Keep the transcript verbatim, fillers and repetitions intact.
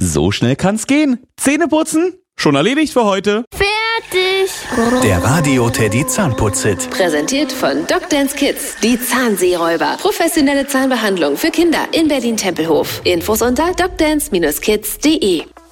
So schnell kann's gehen. Zähne putzen? Schon erledigt für heute. Fertig. Der Radio Teddy Zahnputz-Hit. Präsentiert von Doctance Kids. Die Zahnseeräuber. Professionelle Zahnbehandlung für Kinder in Berlin-Tempelhof. Infos unter doctance Bindestrich kids punkt de.